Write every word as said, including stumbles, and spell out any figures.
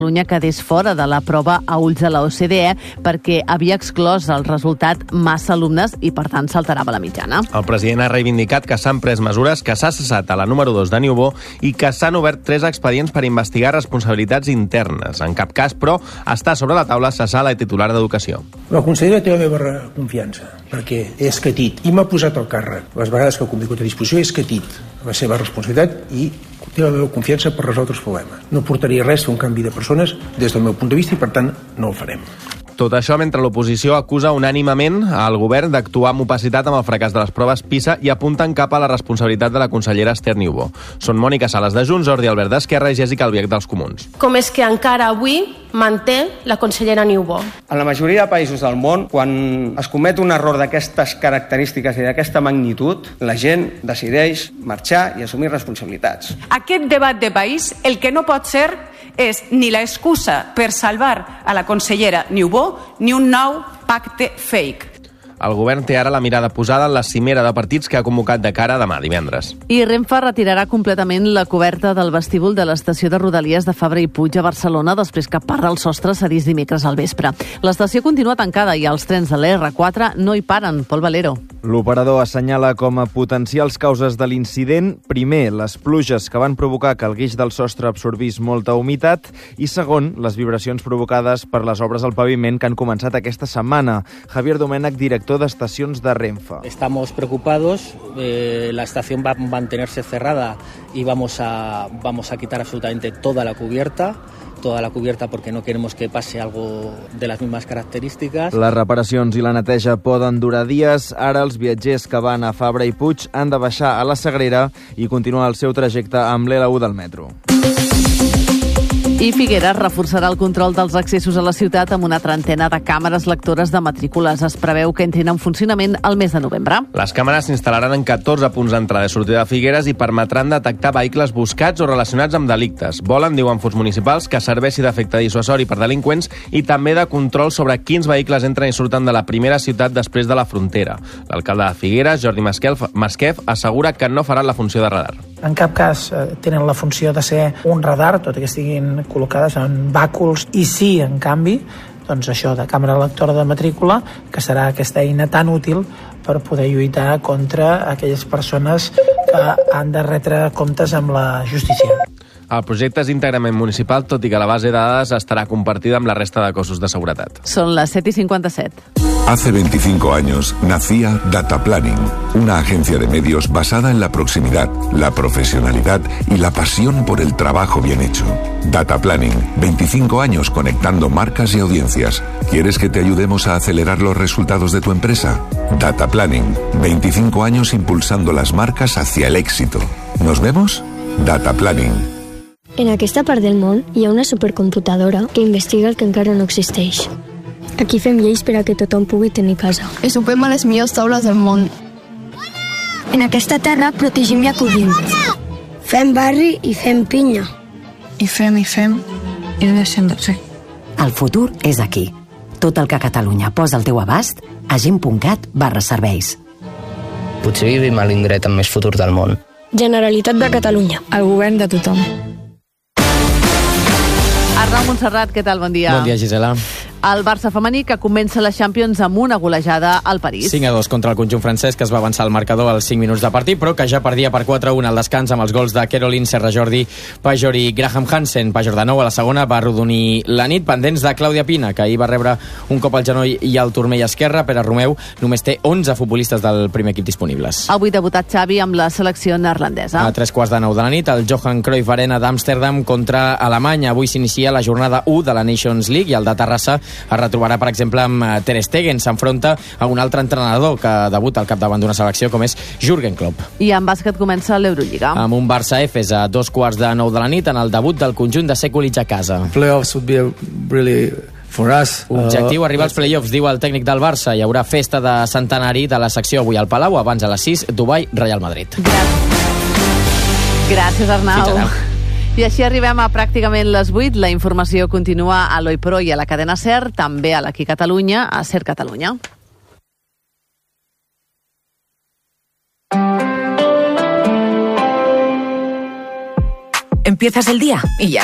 Catalunya quedés fora de la prova a ulls de la O C D E perquè havia exclòs el resultat massa alumnes i, per tant, s'alterava la mitjana. El president ha reivindicat que s'han pres mesures, que s'ha cessat a la número dos de Niubó i que s'han obert tres expedients per investigar responsabilitats internes. En cap cas, però, està sobre la taula cessar la titular d'Educació. La consellera té la meva confiança, perquè he escatit i m'ha posat al càrrec. Les vegades que ha convingut a disposició he escatit la seva responsabilitat i té la meva confiança per resoldre els problemes. No portaria res fer un canvi de persones des del meu punt de vista i, per tant, no el farem. Tot això mentre l'oposició acusa unànimement al govern d'actuar amb opacitat amb el fracàs de les proves PISA i apunten cap a la responsabilitat de la consellera Esther Niubó. Són Mònica Sales de Junts, Jordi Albert d'Esquerra i Jessica Albiach dels Comuns. Com és que encara avui manté la consellera Niubó? En la majoria de països del món, quan es comet un error d'aquestes característiques i d'aquesta magnitud, la gent decideix marxar i assumir responsabilitats. Aquest debat de país el que no pot ser és ni l'excusa per salvar a la consellera Niubó ni un nou pacte fake. El govern té ara la mirada posada en la cimera de partits que ha convocat de cara a demà, divendres. I Renfe retirarà completament la coberta del vestíbul de l'estació de Rodalies de Fabra i Puig a Barcelona després que part del sostre cedís dimecres al vespre. L'estació continua tancada i els trens de l'R quatre no hi paren. Pol Valero. L'operador assenyala com a potencials causes de l'incident, primer, les pluges que van provocar que el guix del sostre absorbís molta humitat i, segon, les vibracions provocades per les obres al paviment que han començat aquesta setmana. Javier Domènech, director de estacions de Renfe. Estamos preocupados, eh, la estación va a mantenerse cerrada y vamos a, vamos a quitar absolutamente toda la cubierta. toda la cubierta porque no queremos que pase algo de las mismas características. Les reparacions i la neteja poden durar dies. Ara els viatgers que van a Fabra i Puig han de baixar a la Sagrera i continuar el seu trajecte amb l'L u del metro. I Figueres reforçarà el control dels accessos a la ciutat amb una trentena de càmeres lectores de matrícules. Es preveu que entrin en funcionament el mes de novembre. Les càmeres s'instal·laran en catorze punts d'entrada i sortida de Figueres i permetran detectar vehicles buscats o relacionats amb delictes. Volen, diuen fons municipals, que serveixi d'efecte dissuasori per delinqüents i també de control sobre quins vehicles entren i surten de la primera ciutat després de la frontera. L'alcalde de Figueres, Jordi Masquef, assegura que no faran la funció de radar. En cap cas eh, tenen la funció de ser un radar, tot i que estiguin col·locades en bàculs, i sí, en canvi, doncs això de càmera lectora de matrícula, que serà aquesta eina tan útil per poder lluitar contra aquelles persones que han de retre comptes amb la justícia. El projecte és íntegrament municipal, tot i que la base de dades estarà compartida amb la resta de cossos de seguretat. Són les set i cinquanta-set. Hace veinticinco años nacía Data Planning, una agencia de medios basada en la proximidad, la profesionalidad y la pasión por el trabajo bien hecho. Data Planning, veinticinco años conectando marcas y audiencias. ¿Quieres que te ayudemos a acelerar los resultados de tu empresa? Data Planning, veinticinco años impulsando las marcas hacia el éxito. ¿Nos vemos? Data Planning. En aquesta part del món hi ha una supercomputadora que investiga el que encara no existeix. Aquí fem lleis per a que tothom pugui tenir casa. I sopem a les millors taules del món. En aquesta terra protegim i acollim. Fem barri i fem pinya. I fem i fem i no deixem de fer. El futur és aquí. Tot el que Catalunya posa al teu abast a gent.cat barra serveis. Potser vivim a l'indret amb més futur del món. Generalitat de Catalunya. El govern de tothom. Arnau Montserrat, què tal? Bon dia. Bon dia, Gisela. El Barça femení que comença la Champions amb una golejada al París. cinc a dos contra el conjunt francès, que es va avançar al marcador als cinc minuts de partit, però que ja perdia per quatre a un al descans amb els gols de Caroline, Serra Jordi, Pajor i Graham Hansen. Pajor de nou a la segona va arrodonir la nit, pendents de Clàudia Pina, que ahir va rebre un cop al genoll i al turmell esquerre. Pere Romeu només té onze futbolistes del primer equip disponibles. Avui debutat Xavi amb la selecció neerlandesa. A tres quarts de nou de la nit, el Johan Cruyff Arena d'Amsterdam contra Alemanya. Avui s'inicia la jornada u de la Nations League i el de Terrassa es retrobarà, per exemple, amb Ter Stegen. S'enfronta a un altre entrenador que debuta al capdavant d'una selecció, com és Jürgen Klopp. I en bàsquet comença l'Eurolliga. Amb un Barça-Efes a dos quarts de nou de la nit en el debut del conjunt de Sekulic a casa. Playoffs would be really... For us, Objectiu, arribar als playoffs, diu el tècnic del Barça. Hi haurà festa de centenari de la secció avui al Palau, abans a les sis, Dubai, Real Madrid. Gràcies, Arnau. I així arribem a pràcticament les vuit. La informació continua a l'Oi Pro i a la cadena SER, també a l'Aquí Catalunya, a SER Catalunya. Empiezas el día y ya